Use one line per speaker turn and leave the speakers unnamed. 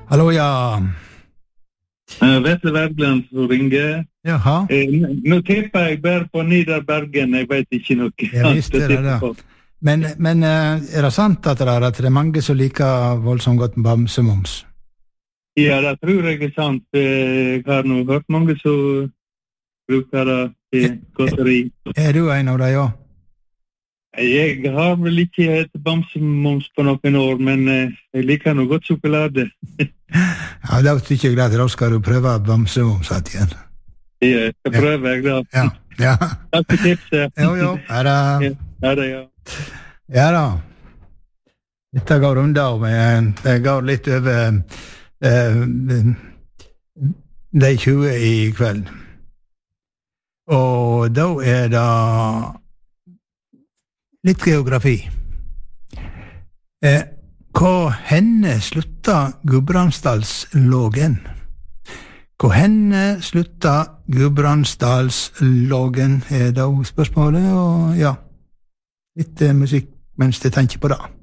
Hallo, ja.
Vetle Wergeland som ringer.
Jaha.
Nå tipper jeg bare på Nidarbergen, jeg vet ikke noe.
Jeg visste det da. Men er det sant at det er mange som liker voldsomt godt bamsemums?
Ja, det tror jeg er sant. Jeg har nå hørt mange som bruker det til godteri.
Er du en av dem, ja?
Jeg har vel ikke hatt bamsemums på noen år, men jeg liker noe godt sjokolade.
Ja, da tykker jeg at da skal du prøve bamsemums igjen.
Ja, jeg prøver jeg da.
Ja.
Takk for tipset.
Jo. Ja da. Ja da. Dette går rundt av, men det går litt over de 20 i kveld. Og da er det litt geografi. Hvor henne slutta Gudbrandsdalslågen? Hvor henne slutta Gudbrandsdalslågen, er da spørsmålet, og ja, litt musikk mens jeg tenker på det.